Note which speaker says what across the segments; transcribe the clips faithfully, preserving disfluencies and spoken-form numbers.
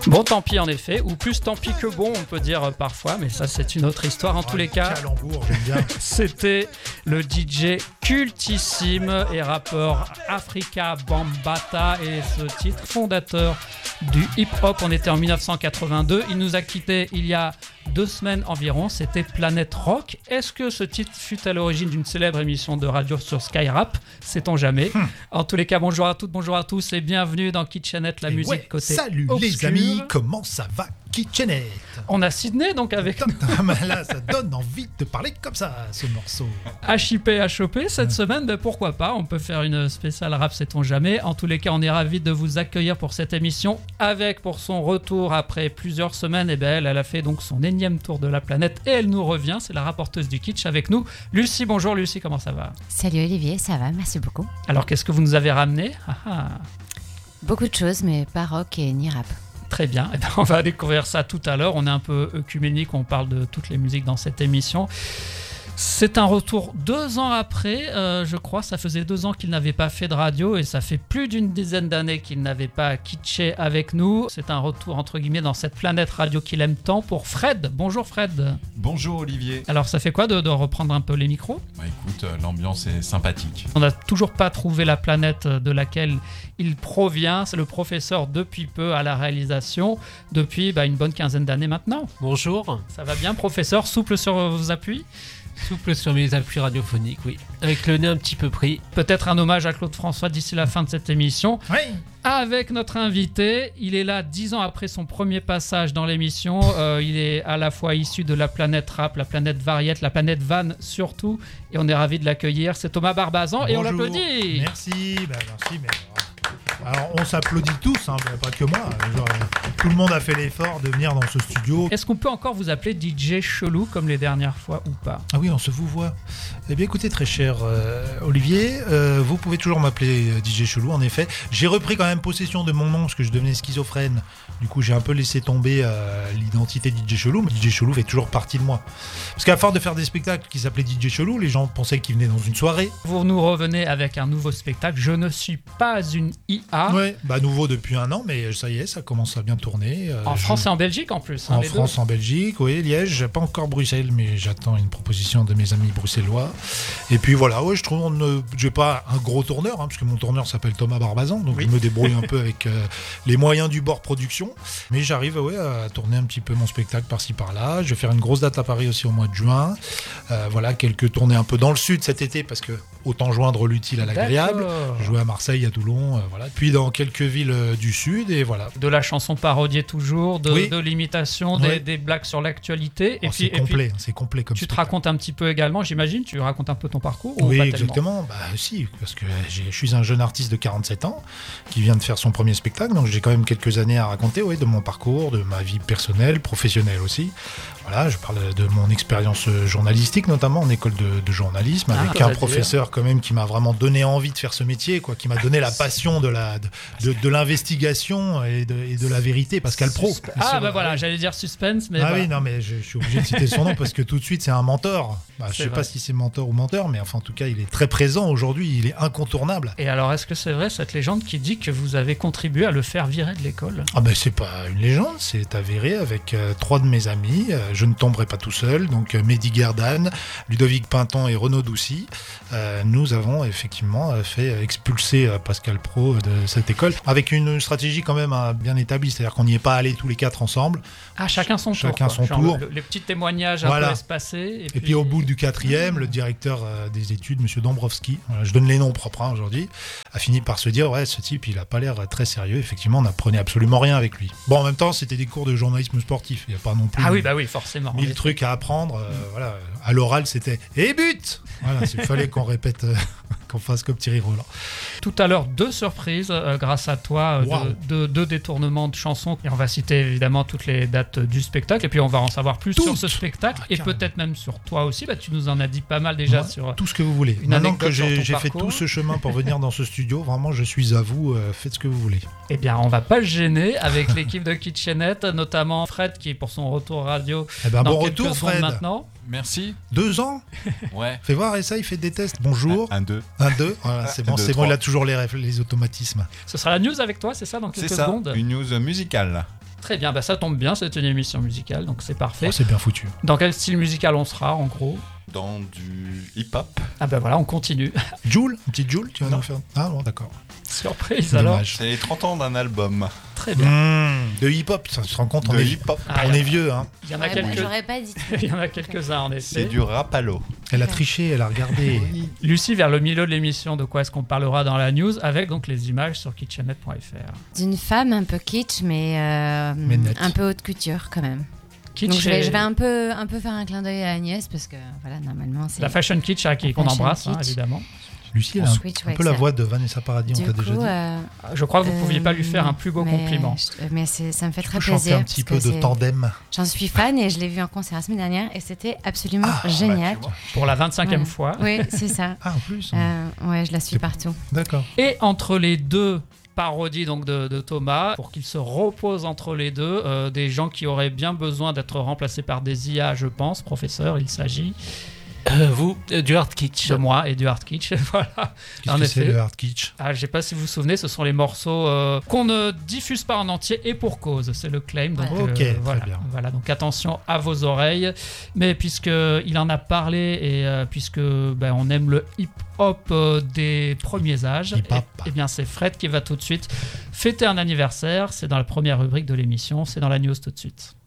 Speaker 1: Bon, tant pis en effet, ou plus tant pis que bon, on peut dire parfois, mais ça c'est une autre histoire. En
Speaker 2: oh,
Speaker 1: tous les cas,
Speaker 2: calembour, j'aime bien.
Speaker 1: C'était le D J cultissime et rappeur Afrika Bambaataa et ce titre fondateur du hip-hop. On était en dix-neuf cent quatre-vingt-deux, il nous a quittés il y a deux semaines environ, c'était Planète Rock. Est-ce que ce titre fut à l'origine d'une célèbre émission de radio sur Skyrap? Sait-on jamais. Hmm. En tous les cas, bonjour à toutes, bonjour à tous et bienvenue dans Kitchenette, la et musique ouais, côté
Speaker 2: salut
Speaker 1: obscur.
Speaker 2: Les amis, comment ça va Kitchenette?
Speaker 1: On a Sydney donc avec nous.
Speaker 2: Là, ça donne envie de parler comme ça, ce morceau.
Speaker 1: H I P H O P cette ouais. semaine, ben pourquoi pas, on peut faire une spéciale rap, sait-on jamais. En tous les cas, on est ravis de vous accueillir pour cette émission avec pour son retour après plusieurs semaines. Et ben elle, elle a fait donc son énième tour de la planète et elle nous revient. C'est la rapporteuse du kitsch avec nous, Lucie. Bonjour Lucie, comment ça va?
Speaker 3: Salut Olivier, ça va, merci beaucoup.
Speaker 1: Alors qu'est-ce que vous nous avez ramené? ah, ah.
Speaker 3: Beaucoup de choses, mais pas rock et ni rap.
Speaker 1: Très bien, eh bien, on va découvrir ça tout à l'heure. On est un peu œcuménique, on parle de toutes les musiques dans cette émission. C'est un retour deux ans après, euh, je crois. Ça faisait deux ans qu'il n'avait pas fait de radio et ça fait plus d'une dizaine d'années qu'il n'avait pas kitché avec nous. C'est un retour entre guillemets dans cette planète radio qu'il aime tant pour Fred. Bonjour Fred.
Speaker 4: Bonjour Olivier.
Speaker 1: Alors ça fait quoi de, de reprendre un peu les micros?
Speaker 4: Bah écoute, euh, l'ambiance est sympathique.
Speaker 1: On n'a toujours pas trouvé la planète de laquelle il provient. C'est le professeur depuis peu à la réalisation, depuis bah, une bonne quinzaine d'années maintenant.
Speaker 5: Bonjour.
Speaker 1: Ça va bien professeur? Souple sur vos appuis?
Speaker 5: Souple sur mes appuis radiophoniques, oui. Avec le nez un petit peu pris.
Speaker 1: Peut-être un hommage à Claude François d'ici la fin de cette émission.
Speaker 2: Oui.
Speaker 1: Avec notre invité, il est là dix ans après son premier passage dans l'émission. Euh, il est à la fois issu de la planète rap, la planète variette, la planète van surtout. Et on est ravis de l'accueillir. C'est Thomas Barbazan. Bonjour. Et on l'applaudit.
Speaker 2: Merci, ben merci, mais... Alors on s'applaudit tous, hein, pas que moi. Genre, tout le monde a fait l'effort de venir dans ce studio.
Speaker 1: Est-ce qu'on peut encore vous appeler D J Chelou comme les dernières fois ou pas?
Speaker 2: Ah oui, on se vous voit. Eh bien écoutez, très cher euh, Olivier, euh, vous pouvez toujours m'appeler D J Chelou, en effet. J'ai repris quand même possession de mon nom parce que je devenais schizophrène. Du coup, j'ai un peu laissé tomber euh, l'identité D J Chelou, mais D J Chelou fait toujours partie de moi. Parce qu'à force de faire des spectacles qui s'appelaient D J Chelou, les gens pensaient qu'ils venaient dans une soirée.
Speaker 1: Vous nous revenez avec un nouveau spectacle. Je ne suis pas une I A.
Speaker 2: Ouais, bah nouveau depuis un an, mais ça y est, ça commence à bien tourner. Euh,
Speaker 1: en
Speaker 2: je...
Speaker 1: France et en Belgique en plus.
Speaker 2: En
Speaker 1: hein,
Speaker 2: France,
Speaker 1: deux.
Speaker 2: en Belgique, oui, Liège, pas encore Bruxelles, mais j'attends une proposition de mes amis bruxellois. Et puis voilà, ouais, je trouve, on ne... j'ai pas un gros tourneur, hein, parce que mon tourneur s'appelle Thomas Barbazan, donc oui. Je me débrouille un peu avec euh, les moyens du bord production, mais j'arrive ouais, à tourner un petit peu mon spectacle par-ci par-là. Je vais faire une grosse date à Paris aussi au mois de juin. Euh, voilà, quelques tournées un peu dans le sud cet été, parce que autant joindre l'utile à l'agréable.
Speaker 1: D'accord.
Speaker 2: Jouer à Marseille, à Toulon, euh, voilà. Puis dans quelques villes euh, du sud, et voilà.
Speaker 1: De la chanson parodiée toujours, de,
Speaker 2: oui.
Speaker 1: de l'imitation,
Speaker 2: oui.
Speaker 1: des, des blagues sur l'actualité.
Speaker 2: Oh,
Speaker 1: et puis,
Speaker 2: c'est complet,
Speaker 1: et puis,
Speaker 2: c'est complet comme
Speaker 1: tu
Speaker 2: spectacle.
Speaker 1: te racontes un petit peu également, j'imagine, tu racontes un peu ton parcours ou
Speaker 2: oui,
Speaker 1: pas
Speaker 2: exactement. Bah si, parce que j'ai, je suis un jeune artiste de quarante-sept ans qui vient de faire son premier spectacle, donc j'ai quand même quelques années à raconter, ouais, de mon parcours, de ma vie personnelle, professionnelle aussi. Voilà, je parle de mon expérience journalistique, notamment en école de, de journalisme,
Speaker 1: ah,
Speaker 2: avec un professeur quand même qui m'a vraiment donné envie de faire ce métier, quoi, qui m'a donné la passion de la de, de, de l'investigation et de, et de la vérité, Pascal Pro.
Speaker 1: Suspe- ah sûr, bah voilà, ouais. J'allais dire suspense, mais
Speaker 2: ah
Speaker 1: voilà.
Speaker 2: oui, non mais je, je suis obligé de citer son nom parce que tout de suite c'est un mentor. Bah, je sais vrai. Pas si c'est mentor ou menteur, mais enfin en tout cas il est très présent aujourd'hui, il est incontournable.
Speaker 1: Et alors est-ce que c'est vrai cette légende qui dit que vous avez contribué à le faire virer de l'école?
Speaker 2: Ah ben c'est pas une légende, c'est avéré avec euh, trois de mes amis. Euh, je ne tomberai pas tout seul, donc euh, Mehdi Guerdane, Ludovic Pinton et Renaud Doucy. Euh, nous avons effectivement euh, fait expulser euh, Pascal Pro de cette école avec une stratégie quand même euh, bien établie, c'est-à-dire qu'on n'y est pas allés tous les quatre ensemble.
Speaker 1: Ah, chacun son
Speaker 2: chacun
Speaker 1: tour.
Speaker 2: Son
Speaker 1: Genre
Speaker 2: tour.
Speaker 1: Le, les petits témoignages
Speaker 2: voilà.
Speaker 1: un peu espacés. Et,
Speaker 2: et
Speaker 1: puis...
Speaker 2: puis au bout du quatrième, le directeur euh, des études, M. Dombrovski, voilà, je donne les noms propres hein, aujourd'hui, a fini par se dire ouais, ce type il a pas l'air très sérieux. Effectivement, on n'apprenait absolument rien avec lui. Bon, en même temps, c'était des cours de journalisme sportif. Il n'y a pas non plus.
Speaker 1: Ah oui, bah oui, forcément.
Speaker 2: Mille trucs à apprendre. Euh, mmh. Voilà. À l'oral, c'était et but. Voilà, il fallait qu'on répète, euh, qu'on fasse comme Thierry Roland.
Speaker 1: Tout à l'heure, deux surprises euh, grâce à toi, euh,
Speaker 2: wow.
Speaker 1: deux, deux détournements de chansons. Et on va citer évidemment toutes les dates du spectacle. Et puis on va en savoir plus
Speaker 2: Toutes.
Speaker 1: sur ce spectacle
Speaker 2: ah,
Speaker 1: et peut-être même sur toi aussi. Bah, tu nous en as dit pas mal déjà
Speaker 2: ouais,
Speaker 1: sur
Speaker 2: tout ce que vous voulez.
Speaker 1: Une
Speaker 2: Maintenant que j'ai, j'ai
Speaker 1: fait
Speaker 2: tout ce chemin pour venir dans ce studio, vraiment, je suis à vous. Euh, faites ce que vous voulez.
Speaker 1: Eh bien, on va pas se gêner avec l'équipe de Kitchenette, notamment Fred qui est pour son retour radio.
Speaker 2: Eh ben,
Speaker 1: dans
Speaker 2: bon
Speaker 1: quelques
Speaker 2: retour, Fred.
Speaker 1: Maintenant.
Speaker 4: Merci.
Speaker 2: Deux ans.
Speaker 4: Ouais.
Speaker 2: Fais voir, et ça, il fait des tests. Bonjour.
Speaker 4: Un, un deux.
Speaker 2: Un, deux. Voilà, c'est bon,
Speaker 4: un, deux,
Speaker 2: c'est
Speaker 4: trois.
Speaker 2: bon, il a toujours les, les automatismes.
Speaker 1: Ce sera la news avec toi, c'est ça, dans quelques
Speaker 4: c'est ça,
Speaker 1: secondes.
Speaker 4: une news musicale.
Speaker 1: Très bien, bah ça tombe bien, c'est une émission musicale, donc c'est parfait.
Speaker 2: Oh, c'est bien foutu.
Speaker 1: Dans quel style musical on sera, en gros?
Speaker 4: Dans du hip-hop.
Speaker 1: Ah ben voilà, on continue.
Speaker 2: Joule, un petit Joule, tu vas
Speaker 1: Non.
Speaker 2: nous faire. Ah bon, d'accord.
Speaker 1: Surprise alors.
Speaker 2: Dommage.
Speaker 4: C'est les trente ans d'un album
Speaker 1: Très bien.
Speaker 2: Mmh, de hip-hop, ça se rend compte, on
Speaker 4: de
Speaker 2: est,
Speaker 4: hip-hop.
Speaker 1: Ah,
Speaker 2: on
Speaker 1: il y
Speaker 2: est
Speaker 1: en a-
Speaker 2: vieux, hein.
Speaker 1: Il y en a
Speaker 3: Ouais, bah,
Speaker 1: quelques...
Speaker 3: j'aurais pas dit.
Speaker 1: Il y en a quelques-uns en
Speaker 4: C'est
Speaker 1: effet.
Speaker 4: du rap à l'eau.
Speaker 2: Elle a triché, elle a regardé.
Speaker 1: Lucie, vers le milieu de l'émission, de quoi est-ce qu'on parlera dans la news avec donc les images sur kitchenet point f r.
Speaker 3: D'une femme un peu kitsch, mais, euh,
Speaker 2: Mais nette.
Speaker 3: un peu haute couture quand même.
Speaker 1: Kitsch
Speaker 3: Donc je vais,
Speaker 1: et-
Speaker 3: je vais un, peu, un peu faire un clin d'œil à Agnès parce que voilà, normalement c'est.
Speaker 1: La fashion kitsch à qui qu'on
Speaker 3: Fashion
Speaker 1: embrasse, hein,
Speaker 3: kitsch.
Speaker 1: évidemment.
Speaker 2: Lucie, elle a
Speaker 3: On
Speaker 2: un,
Speaker 3: switch,
Speaker 2: un
Speaker 3: ouais,
Speaker 2: peu la
Speaker 3: ça.
Speaker 2: voix de Vanessa Paradis, on
Speaker 3: Du
Speaker 2: t'a déjà
Speaker 3: coup,
Speaker 2: dit.
Speaker 3: euh,
Speaker 1: Je crois que vous ne pouviez pas
Speaker 3: euh,
Speaker 1: lui faire un plus beau
Speaker 3: mais
Speaker 1: compliment.
Speaker 3: je- Mais c'est- ça me fait
Speaker 2: Tu
Speaker 3: très
Speaker 2: peux chanter
Speaker 3: plaisir.
Speaker 2: un petit peu
Speaker 3: parce que
Speaker 2: de
Speaker 3: c'est-
Speaker 2: tandem.
Speaker 3: J'en suis fan et je l'ai vu en concert la semaine dernière et c'était absolument
Speaker 2: Ah,
Speaker 3: génial.
Speaker 4: bah, tu vois.
Speaker 1: Pour la vingt-cinquième
Speaker 3: Ouais.
Speaker 1: fois.
Speaker 3: Oui, c'est ça.
Speaker 2: Ah, en plus.
Speaker 3: Euh, ouais, je la suis
Speaker 2: C'est-
Speaker 3: partout.
Speaker 2: D'accord.
Speaker 1: Et entre les deux parodies donc de, de Thomas, pour qu'il se repose entre les deux, euh, des gens qui auraient bien besoin d'être remplacés par des I A, je pense, professeur, il s'agit
Speaker 5: Euh, vous, euh, du hard kitsch.
Speaker 1: de moi et du hard kitsch. Voilà.
Speaker 2: Qu'est-ce
Speaker 1: En
Speaker 2: que c'est
Speaker 1: effet.
Speaker 2: le hard kitsch?
Speaker 1: Ah, je sais pas si vous vous souvenez, ce sont les morceaux euh, qu'on ne diffuse pas en entier et pour cause. C'est le claim. Donc,
Speaker 2: Ouais. Ok, très
Speaker 1: voilà,
Speaker 2: bien.
Speaker 1: Voilà, donc attention à vos oreilles. Mais puisque il en a parlé et euh, puisque ben, on aime le hip-hop euh, des premiers âges,
Speaker 2: Hip-hop.
Speaker 1: et, et bien c'est Fred qui va tout de suite fêter un anniversaire. C'est dans la première rubrique de l'émission. C'est dans la news tout de suite.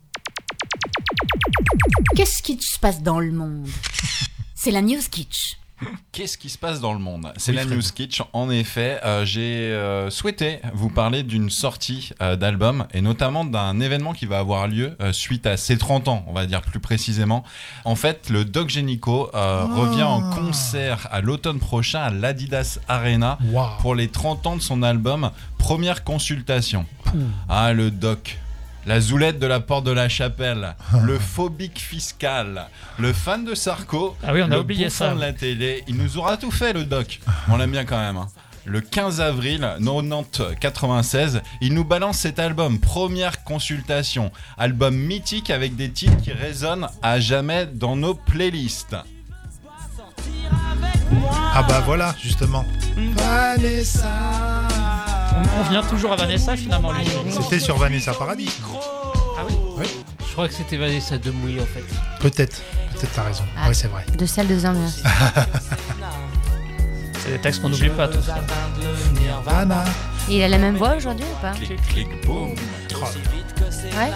Speaker 6: Qu'est-ce qui se passe dans le monde? C'est la news kitsch.
Speaker 4: Qu'est-ce qui se passe dans le monde? C'est
Speaker 2: Oui,
Speaker 4: la
Speaker 2: Fred.
Speaker 4: News Kitsch. En effet, euh, j'ai euh, souhaité vous parler d'une sortie euh, d'album et notamment d'un événement qui va avoir lieu euh, suite à ses trente ans, on va dire plus précisément. En fait, le Doc Génico euh,
Speaker 2: Ah.
Speaker 4: revient en concert à l'automne prochain à l'Adidas Arena
Speaker 2: Waouh.
Speaker 4: pour les trente ans de son album Première Consultation. Ah, le Doc. La zoulette de la porte de la chapelle, le phobique fiscal, le fan de Sarko,
Speaker 1: Ah oui, on a
Speaker 4: le
Speaker 1: oublié
Speaker 4: bouffon
Speaker 1: ça.
Speaker 4: de la télé, il nous aura tout fait le doc. On l'aime bien quand même. hein. Le quinze avril quatre-vingt-dix quatre-vingt-seize, il nous balance cet album, Première Consultation, album mythique avec des titres qui résonnent à jamais dans nos playlists.
Speaker 2: Ah bah voilà, justement. Vanessa.
Speaker 1: On, on vient toujours à Vanessa finalement, lui.
Speaker 2: C'était sur Vanessa Paradis.
Speaker 1: Ah oui.
Speaker 5: Je crois que c'était Vanessa Demouy en fait.
Speaker 2: Peut-être. Peut-être t'as raison.
Speaker 3: Ah.
Speaker 2: Ouais, c'est vrai.
Speaker 3: De celle de Zambias.
Speaker 1: C'est des textes qu'on n'oublie pas tout ça.
Speaker 2: Vanna.
Speaker 3: Et il a la même voix aujourd'hui ou pas?
Speaker 4: Clic, clic, boum.
Speaker 3: Ouais.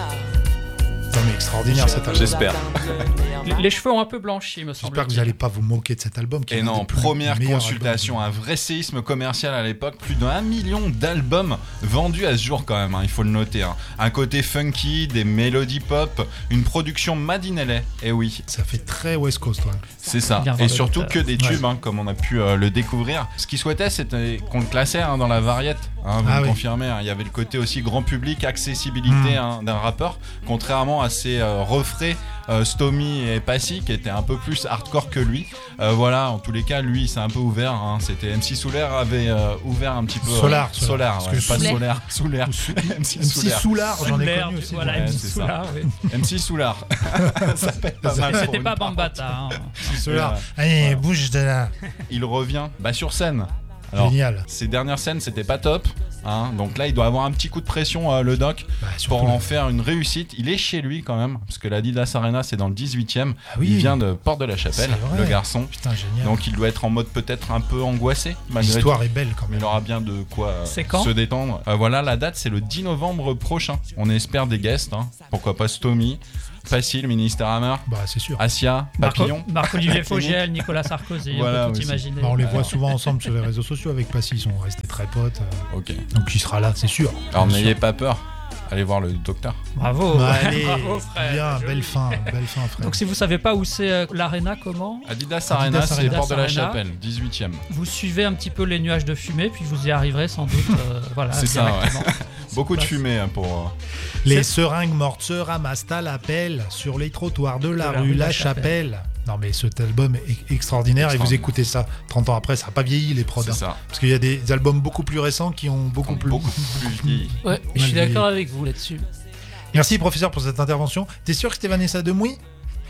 Speaker 2: Non mais extraordinaire cet album.
Speaker 4: J'espère.
Speaker 1: Les, les cheveux ont un peu blanchi, me semble.
Speaker 2: J'espère que vous n'allez pas vous moquer de cet album. Qui est
Speaker 4: Et
Speaker 2: un
Speaker 4: non,
Speaker 2: des plus
Speaker 4: première
Speaker 2: meilleurs
Speaker 4: consultation,
Speaker 2: albums.
Speaker 4: un vrai séisme commercial à l'époque, plus d'un million d'albums vendus à ce jour quand même, hein, il faut le noter. hein. Un côté funky, des mélodies pop, une production made in L A, et oui,
Speaker 2: Ça fait très West Coast, ouais.
Speaker 4: c'est ça.
Speaker 1: Bien
Speaker 4: Et
Speaker 1: voir le
Speaker 4: surtout
Speaker 1: docteur.
Speaker 4: que des tubes, hein, comme on a pu euh, le découvrir. Ce qu'il souhaitait, c'était qu'on le classait hein, dans la variette, hein, vous
Speaker 2: Ah
Speaker 4: me
Speaker 2: oui.
Speaker 4: confirmez. hein. Il y avait le côté aussi grand public, accessibilité
Speaker 2: Mm.
Speaker 4: hein, d'un rappeur, contrairement à ses euh, refraits euh, Stomy et Passy qui étaient un peu plus hardcore que lui. Euh, voilà, en tous les cas, lui, c'est un peu ouvert. hein. C'était M C Soulaire avait euh, ouvert un petit peu.
Speaker 2: Solar,
Speaker 4: euh, Solar,
Speaker 2: Solar.
Speaker 4: ouais,
Speaker 2: Parce
Speaker 4: pas
Speaker 2: que
Speaker 4: Soulaire, Soulaire. M C
Speaker 2: M C
Speaker 4: Soulaire.
Speaker 2: Soulard, j'en ai
Speaker 1: L'air
Speaker 2: connu
Speaker 1: du-
Speaker 2: aussi.
Speaker 1: Voilà,
Speaker 4: ouais,
Speaker 1: M C
Speaker 4: c'est ça.
Speaker 1: Soulard, oui.
Speaker 4: M C Soulard. Ça peut être pas
Speaker 2: Ça,
Speaker 4: mal pour
Speaker 1: C'était
Speaker 4: une
Speaker 1: pas
Speaker 4: parodie.
Speaker 1: Bambata. hein.
Speaker 2: Solar.
Speaker 4: Ouais.
Speaker 2: Allez, bouge de là.
Speaker 4: Il revient bah, sur scène. Alors,
Speaker 2: Génial.
Speaker 4: ses dernières scènes, c'était pas top. hein. Donc là, il doit avoir un petit coup de pression, euh, le doc,
Speaker 2: Bah,
Speaker 4: pour
Speaker 2: surtout,
Speaker 4: en faire une réussite. Il est chez lui quand même, parce que l'Adidas Arena, c'est dans le dix-huitième.
Speaker 2: Ah oui.
Speaker 4: Il vient de Porte de la Chapelle,
Speaker 2: C'est vrai.
Speaker 4: le garçon.
Speaker 2: Putain, génial.
Speaker 4: Donc il doit être en mode peut-être un peu angoissé, malgré tout.
Speaker 2: L'histoire est belle quand
Speaker 4: Mais
Speaker 2: même.
Speaker 4: il aura bien de quoi euh,
Speaker 1: C'est quand
Speaker 4: se détendre. Euh, voilà, la date, c'est le dix novembre prochain. On espère des guests. hein. Pourquoi pas Stomy, Facile, Minister Hammer,
Speaker 2: Bah, c'est sûr.
Speaker 4: Asia, Papillon.
Speaker 1: Marco- Marc-Olivier Fogiel, Nicolas Sarkozy,
Speaker 4: Voilà
Speaker 1: on peut tout
Speaker 4: aussi.
Speaker 1: imaginer.
Speaker 2: Bah, on les voit souvent ensemble sur les réseaux sociaux avec Passy, ils sont restés très potes. euh,
Speaker 4: Ok.
Speaker 2: Donc il sera là, c'est sûr.
Speaker 4: Alors
Speaker 2: Bien
Speaker 4: n'ayez
Speaker 2: sûr.
Speaker 4: pas peur. Allez voir le docteur.
Speaker 1: Bravo.
Speaker 2: Bah, allez,
Speaker 1: Bravo, frère.
Speaker 2: bien,
Speaker 1: Joli.
Speaker 2: belle fin, belle fin, frère.
Speaker 1: Donc si vous savez pas où c'est euh, l'Arena, comment
Speaker 4: Adidas,
Speaker 2: Adidas
Speaker 4: Arena, c'est
Speaker 2: Arena.
Speaker 4: Porte de la
Speaker 1: Arena.
Speaker 4: Chapelle, dix-huitième.
Speaker 1: vous suivez un petit peu les nuages de fumée, puis vous y arriverez sans doute. euh, voilà,
Speaker 4: C'est ça, ouais.
Speaker 1: directement.
Speaker 4: Beaucoup de
Speaker 1: Place.
Speaker 4: fumée hein, pour. euh,
Speaker 2: Les
Speaker 1: c'est-
Speaker 2: seringues mortes se ramassent à l'appel sur les trottoirs de la
Speaker 1: De la
Speaker 2: rue
Speaker 1: rue
Speaker 2: La
Speaker 1: La
Speaker 2: Chapelle. Non mais cet album est extraordinaire et vous
Speaker 4: Extraordinaire.
Speaker 2: écoutez ça trente ans après, ça n'a pas vieilli les prods.
Speaker 4: C'est
Speaker 2: hein.
Speaker 4: ça.
Speaker 2: Parce qu'il y a des albums beaucoup plus récents qui ont beaucoup plus...
Speaker 4: Beaucoup plus vieilli.
Speaker 5: Ouais, je suis
Speaker 2: Malgré-
Speaker 5: d'accord avec vous là-dessus.
Speaker 2: Merci professeur pour cette intervention. T'es sûr que c'était Vanessa Demouy?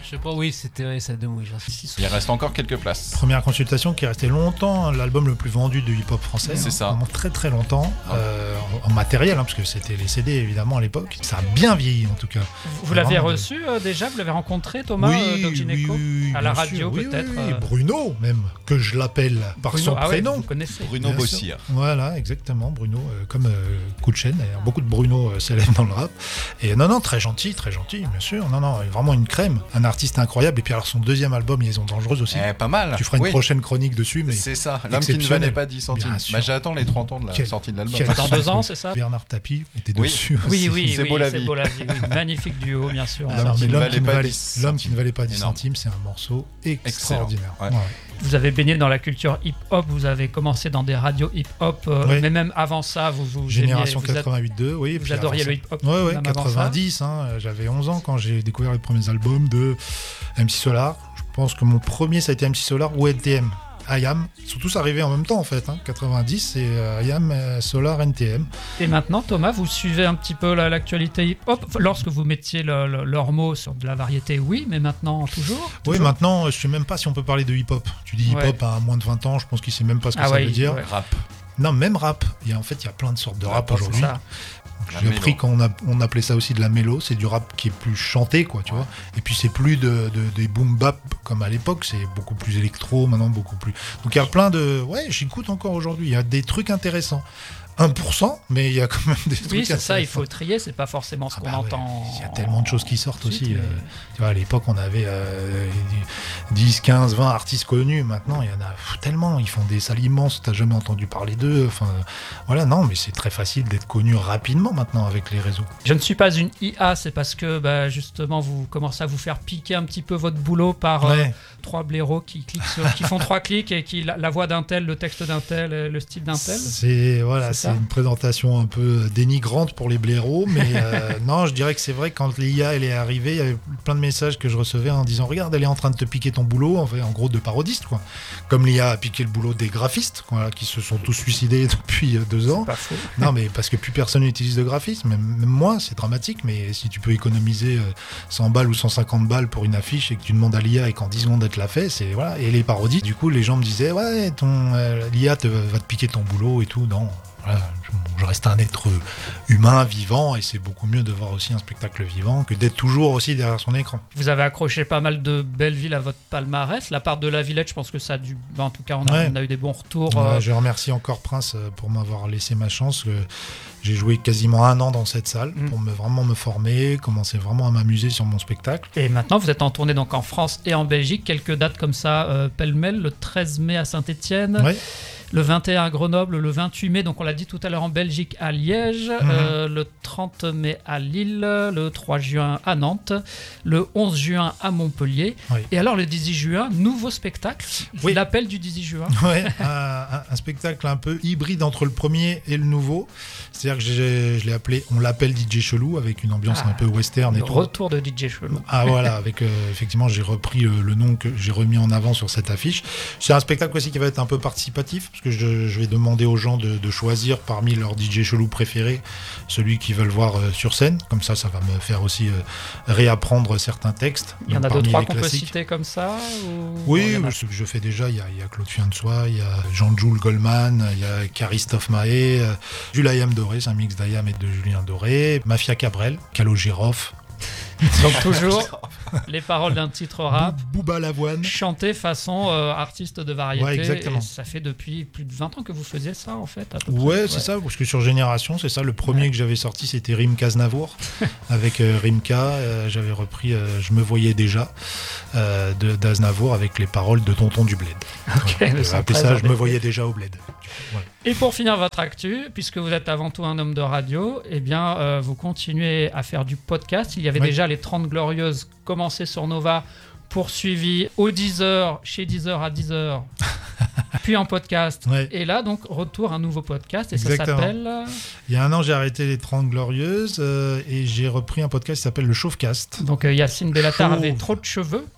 Speaker 5: Je sais pas, oui, c'était ouais, ça de oui, j'en suis sûr.
Speaker 4: Il reste encore quelques places.
Speaker 2: Première consultation qui est resté longtemps l'album le plus vendu de hip-hop français.
Speaker 4: C'est
Speaker 2: hein,
Speaker 4: ça.
Speaker 2: Vraiment très très longtemps.
Speaker 4: Ouais.
Speaker 2: Euh, en, en matériel, hein, parce que c'était les C D évidemment à l'époque. Ça a bien vieilli en tout cas.
Speaker 1: Vous l'avez
Speaker 2: Vraiment,
Speaker 1: reçu euh, déjà, vous l'avez rencontré Thomas
Speaker 2: oui,
Speaker 1: euh, Doc
Speaker 2: oui,
Speaker 1: Gineco
Speaker 2: oui, oui,
Speaker 1: à la
Speaker 2: bien
Speaker 1: radio
Speaker 2: sûr. Oui,
Speaker 1: peut-être
Speaker 2: oui, oui.
Speaker 1: euh,
Speaker 2: Bruno même, que je l'appelle par
Speaker 1: Bruno,
Speaker 2: son
Speaker 1: ah ouais,
Speaker 2: prénom.
Speaker 1: vous connaissez.
Speaker 4: Bruno
Speaker 2: Bien
Speaker 4: Bossir.
Speaker 2: sûr. Voilà, exactement, Bruno, euh, comme euh, coup de chaîne, d'ailleurs. Beaucoup de Bruno euh, célèbres dans le rap. Et non, non, très gentil, très gentil, bien sûr. Non, non, vraiment une crème, un artiste incroyable. Et puis alors son deuxième album, Liaison dangereuse aussi.
Speaker 4: Eh, pas mal.
Speaker 2: Tu feras une
Speaker 4: Oui.
Speaker 2: prochaine chronique dessus, mais
Speaker 4: C'est ça, l'homme qui ne
Speaker 2: exceptionnel.
Speaker 4: valait pas dix centimes.
Speaker 2: Bien sûr.
Speaker 4: Bah, j'attends les trente ans de la
Speaker 2: Quel-
Speaker 4: sortie de l'album.
Speaker 2: quel-
Speaker 1: Dans deux ans, c'est ça
Speaker 2: Bernard Tapie était
Speaker 4: Oui.
Speaker 2: dessus.
Speaker 1: Oui, oui,
Speaker 4: C'est
Speaker 1: oui,
Speaker 4: beau la
Speaker 1: c'est
Speaker 4: vie.
Speaker 1: beau la vie. Oui. Magnifique duo, bien sûr.
Speaker 4: Ah,
Speaker 2: Non,
Speaker 4: L'homme
Speaker 2: mais
Speaker 4: qui ne
Speaker 2: l'homme
Speaker 4: valait
Speaker 2: qui ne
Speaker 4: pas
Speaker 2: valait,
Speaker 4: dix
Speaker 2: l'homme qui ne valait pas dix
Speaker 4: Énorme.
Speaker 2: centimes, c'est un morceau extraordinaire.
Speaker 4: Ouais.
Speaker 2: Ouais.
Speaker 1: Vous avez baigné dans la culture hip-hop, vous avez commencé dans des radios hip-hop, euh,
Speaker 2: Oui.
Speaker 1: mais même avant ça, vous vous
Speaker 2: Génération
Speaker 1: aimiez- vous, êtes-
Speaker 2: quatre-vingt-huit deux, oui. et
Speaker 1: vous
Speaker 2: puis
Speaker 1: adoriez
Speaker 2: avant
Speaker 1: le
Speaker 2: ça-
Speaker 1: hip-hop.
Speaker 2: Ouais, ouais,
Speaker 1: même avant ça.
Speaker 2: quatre-vingt-dix, hein, j'avais onze ans quand j'ai découvert les premiers albums de M C Solar. Je pense que mon premier, ça a été M C Solar ou N T M. I A M, ils sont tous arrivés en même temps en fait, hein. quatre-vingt-dix et euh, I A M, euh, Solar, N T M.
Speaker 1: Et maintenant, Thomas, vous suivez un petit peu la- l'actualité hip-hop. Lorsque vous mettiez le- le- leurs mots sur de la variété, oui, mais maintenant, toujours
Speaker 2: Oui,
Speaker 1: Toujours
Speaker 2: maintenant, je sais même pas si on peut parler de hip-hop. Tu dis hip-hop
Speaker 1: Ouais.
Speaker 2: à moins de vingt ans, je pense qu'il sait même pas ce que
Speaker 1: Ah
Speaker 2: ça
Speaker 1: ouais,
Speaker 2: veut dire.
Speaker 1: ouais.
Speaker 4: Rap.
Speaker 2: Non, même rap. Il y a, en fait, il y a plein de sortes de rap
Speaker 4: Rap,
Speaker 2: aujourd'hui.
Speaker 1: C'est ça.
Speaker 4: La
Speaker 2: J'ai
Speaker 4: mélo.
Speaker 2: appris qu'on a- on appelait ça aussi de la mélo, c'est du rap qui est plus chanté, quoi, tu vois. Et puis c'est plus de, de- des boom bap comme à l'époque, c'est beaucoup plus électro, maintenant beaucoup plus. Donc il y a plein de. Ouais, j'écoute encore aujourd'hui, il y a des trucs intéressants. un pour cent, mais il y a quand même des trucs
Speaker 1: Oui, c'est
Speaker 2: intéressants.
Speaker 1: ça, il faut trier, c'est pas forcément ce
Speaker 2: Ah
Speaker 1: qu'on
Speaker 2: bah ouais,
Speaker 1: entend.
Speaker 2: il y a tellement de choses qui sortent
Speaker 1: ensuite,
Speaker 2: aussi.
Speaker 1: mais-
Speaker 2: euh, tu vois, à l'époque, on avait euh, dix, quinze, vingt artistes connus. Maintenant, il y en a pff, tellement. Ils font des salles immenses. Tu n'as jamais entendu parler d'eux. Enfin, voilà, non, mais c'est très facile d'être connu rapidement maintenant avec les réseaux.
Speaker 1: Je ne suis pas une I A, c'est parce que bah, justement vous commencez à vous faire piquer un petit peu votre boulot par euh,
Speaker 2: Ouais.
Speaker 1: trois blaireaux qui, cliquent sur- qui font trois clics et qui la, la voix d'un tel, le texte d'un tel, et le style d'un tel.
Speaker 2: C'est voilà,
Speaker 1: C'est
Speaker 2: c'est
Speaker 1: ça.
Speaker 2: une présentation un peu dénigrante pour les blaireaux, mais euh, non, je dirais que c'est vrai que quand l'I A elle est arrivée, il y avait plein de messages que je recevais en disant regarde, elle est en train de te piquer ton boulot, en fait, en gros de parodiste quoi. Comme l'I A a piqué le boulot des graphistes, quoi, qui se sont tous suicidés depuis euh, deux ans.
Speaker 1: Pas faux.
Speaker 2: Non, mais parce que plus personne n'utilise de graphisme, même, même moi, c'est dramatique, mais si tu peux économiser euh, cent balles ou cent cinquante balles pour une affiche et que tu demandes à l'I A et qu'en dix secondes elle te l'a fait, c'est voilà. Et les parodies, du coup, les gens me disaient ouais, ton euh, l'I A te, va te piquer ton boulot et tout. Non, voilà, je, je reste un être humain, vivant, et c'est beaucoup mieux de voir aussi un spectacle vivant que d'être toujours aussi derrière son écran.
Speaker 1: Vous avez accroché pas mal de belles villes à votre palmarès. La part de la Villette, je pense que ça a dû. bah, en tout cas, on a,
Speaker 2: Ouais.
Speaker 1: on a eu des bons retours.
Speaker 2: Ouais,
Speaker 1: euh,
Speaker 2: je remercie encore Prince euh, pour m'avoir laissé ma chance. euh, J'ai joué quasiment un an dans cette salle
Speaker 1: Mm.
Speaker 2: pour me, vraiment me former, commencer vraiment à m'amuser sur mon spectacle.
Speaker 1: Et maintenant, vous êtes en tournée donc en France et en Belgique. Quelques dates comme ça, euh, pêle-mêle, le treize mai à Saint-Étienne.
Speaker 2: Ouais.
Speaker 1: Le vingt et un à Grenoble, le vingt-huit mai, donc on l'a dit tout à l'heure en Belgique à Liège,
Speaker 2: Mhm.
Speaker 1: euh, le trente mai à Lille, le trois juin à Nantes, le onze juin à Montpellier.
Speaker 2: Oui.
Speaker 1: Et alors le dix-huit juin, nouveau spectacle,
Speaker 2: Oui.
Speaker 1: l'appel du dix-huit juin.
Speaker 2: Ouais, un, un- un spectacle un peu hybride entre le premier et le nouveau. C'est-à-dire que j'ai- je l'ai appelé, on l'appelle D J Chelou, avec une ambiance
Speaker 1: Ah,
Speaker 2: un peu western et
Speaker 1: Le
Speaker 2: tout.
Speaker 1: retour de D J Chelou.
Speaker 2: Ah voilà, avec euh, effectivement j'ai repris le, le nom que j'ai remis en avant sur cette affiche. C'est un spectacle aussi qui va être un peu participatif, parce que je, je vais demander aux gens de, de choisir parmi leurs D J chelous préférés celui qu'ils veulent voir euh, sur scène. Comme ça, ça va me faire aussi euh, réapprendre certains textes.
Speaker 1: Il y en a
Speaker 2: Donc,
Speaker 1: deux,
Speaker 2: parmi
Speaker 1: trois
Speaker 2: les
Speaker 1: qu'on peut
Speaker 2: classiques.
Speaker 1: citer comme ça ou...
Speaker 2: Oui,
Speaker 1: il y en a-
Speaker 2: ce que je fais déjà, il y a, il y a Claude Fien de Soi, il y a Jean-Jules Goldman, il y a Christophe Mahé, euh, du Layam Doré, c'est un mix d'Ayam et de Julien Doré, Mafia Cabrel, Calogirov,
Speaker 1: Donc toujours les paroles d'un titre rap.
Speaker 2: Bou- Bouba Lavoine.
Speaker 1: Chanté façon euh, artiste de variété.
Speaker 2: Ouais, exactement.
Speaker 1: Et ça fait depuis plus de vingt ans que vous faisiez ça, en fait. à peu près.
Speaker 2: Ouais, c'est ça, parce que sur Génération, c'est ça, le premier
Speaker 1: Ouais.
Speaker 2: que j'avais sorti, c'était Rimka Znavour. Avec euh, Rimka, euh, j'avais repris euh, Je me voyais déjà euh, de d'Aznavour avec les paroles de Tonton du Bled.
Speaker 1: Ok, mais
Speaker 2: J'avais
Speaker 1: c'est
Speaker 2: appelé
Speaker 1: très
Speaker 2: ça Je
Speaker 1: embêté.
Speaker 2: me voyais déjà au Bled. Voilà.
Speaker 1: Et pour finir votre actu, puisque vous êtes avant tout un homme de radio, eh bien, euh, vous continuez à faire du podcast. Il y avait
Speaker 2: Oui.
Speaker 1: déjà les trente Glorieuses commencées sur Nova, poursuivies au dix heures, chez Deezer à dix heures, puis en podcast.
Speaker 2: Ouais.
Speaker 1: Et là, donc, retour à un nouveau podcast, et
Speaker 2: Exactement.
Speaker 1: ça s'appelle... euh,
Speaker 2: Il y a un an, j'ai arrêté les trente Glorieuses euh, et j'ai repris un podcast qui s'appelle Le Chauffecast.
Speaker 1: Donc, euh, Yacine Bellatar
Speaker 2: Chauve.
Speaker 1: avait trop de cheveux.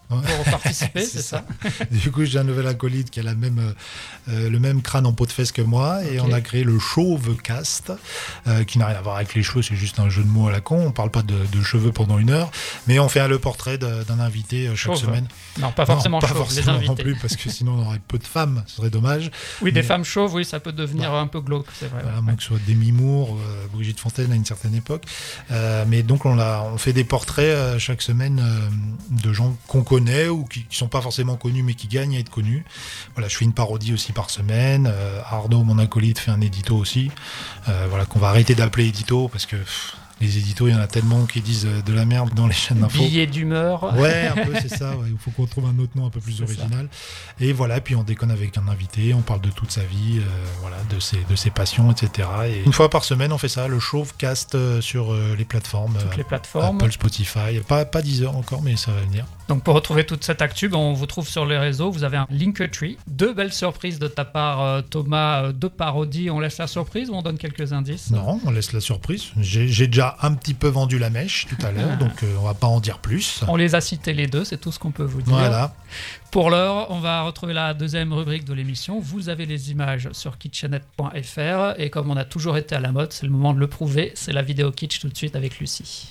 Speaker 2: Ouais.
Speaker 1: pour participer, c'est,
Speaker 2: C'est
Speaker 1: ça.
Speaker 2: Du coup, j'ai un nouvel acolyte qui a la même, euh, le même crâne en peau de fesse que moi, et
Speaker 1: Ok.
Speaker 2: on a créé le Chauvecast, euh, qui n'a rien à voir avec les cheveux, c'est juste un jeu de mots à la con. On parle pas de, de cheveux pendant une heure, mais on fait le portrait de- d'un invité euh, chaque
Speaker 1: Chauve.
Speaker 2: semaine.
Speaker 1: Non, pas forcément
Speaker 2: Non, pas
Speaker 1: chauve,
Speaker 2: forcément
Speaker 1: les
Speaker 2: non
Speaker 1: invités.
Speaker 2: plus, parce que sinon on aurait peu de femmes, ce serait dommage.
Speaker 1: Oui, des
Speaker 2: Mais-
Speaker 1: femmes chauves, oui, ça peut devenir
Speaker 2: Ouais.
Speaker 1: un peu glauque, c'est vrai.
Speaker 2: Voilà,
Speaker 1: ouais.
Speaker 2: moins que ce soit Demi Moore, euh, Brigitte Fontaine à une certaine époque. Euh, mais donc on, a, on fait des portraits euh, chaque semaine euh, de gens qu'on connaît ou qui, qui sont pas forcément connus mais qui gagnent à être connus. Voilà, je fais une parodie aussi par semaine. Euh, Arnaud, mon acolyte, fait un édito aussi. Euh, voilà, qu'on va arrêter d'appeler édito parce que pff, les éditos, il y en a tellement qui disent euh, de la merde dans les chaînes d'infos.
Speaker 1: Billets d'humeur.
Speaker 2: Ouais, un peu, c'est ça. ouais. Il faut qu'on trouve un autre nom un peu plus
Speaker 1: C'est
Speaker 2: original. Et voilà, puis on déconne avec un invité, on parle de toute sa vie, euh, voilà, de ses, de ses passions, et cetera. Et une fois par semaine, on fait ça, le Chauvecast euh, sur euh, les plateformes.
Speaker 1: Toutes
Speaker 2: euh,
Speaker 1: les plateformes.
Speaker 2: Apple, Spotify, pas, pas Deezer encore, mais ça va venir.
Speaker 1: Donc pour retrouver toute cette actu, ben, on vous trouve sur les réseaux. Vous avez un Linktree. Deux belles surprises de ta part, euh, Thomas. euh, Deux parodies. On laisse la surprise ou on donne quelques indices?
Speaker 2: Non, on laisse la surprise. J'ai j'ai déjà un petit peu vendu la mèche tout à l'heure, donc euh, on va pas en dire plus.
Speaker 1: On les a cités les deux, c'est tout ce qu'on peut vous dire.
Speaker 2: Voilà.
Speaker 1: Pour l'heure, on va retrouver la deuxième rubrique de l'émission. Vous avez les images sur kitchenette point f r et comme on a toujours été à la mode, c'est le moment de le prouver. C'est la vidéo kitsch tout de suite avec Lucie.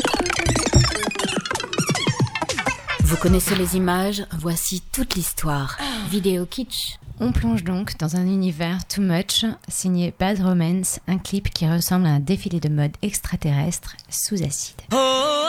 Speaker 6: Vous connaissez les images, voici toute l'histoire. Vidéo kitsch.
Speaker 3: On plonge donc dans un univers too much, signé Bad Romance, un clip qui ressemble à un défilé de mode extraterrestre sous acide.